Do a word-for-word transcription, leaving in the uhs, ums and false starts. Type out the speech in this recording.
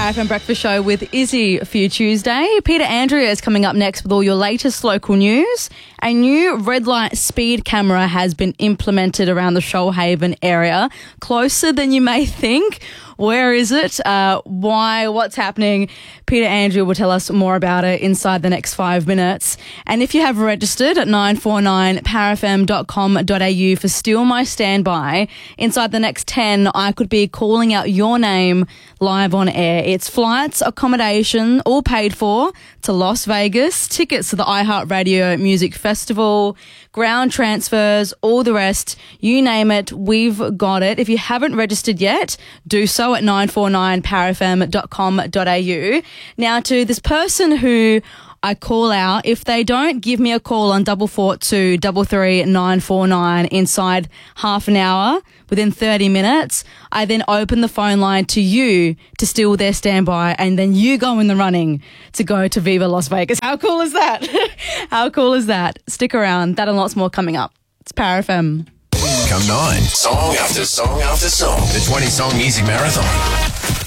Power F M Breakfast Show with Izzy for your Tuesday. Peter Andrea is coming up next with all your latest local news. A new red light speed camera has been implemented around the Shoalhaven area, closer than you may think. Where is it? Uh, why? What's happening? Peter Andrew will tell us more about it inside the next five minutes. And if you have registered at nine four nine power f m dot com dot a u for Steal My Standby, inside the next ten, I could be calling out your name live on air. It's flights, accommodation, all paid for to Las Vegas, tickets to the iHeartRadio Music Festival, ground transfers, all the rest. You name it, we've got it. If you haven't registered yet, do so at nine four nine power f m dot com dot a u. Now, to this person who I call out, if they don't give me a call on double four two double three nine four nine inside half an hour, within thirty minutes, I then open the phone line to you to steal their standby, and then you go in the running to go to Viva Las Vegas. How cool is that? How cool is that? Stick around. That and lots more coming up. It's Power F M. Come nine. Song after song after song. The twenty-song Easy Marathon.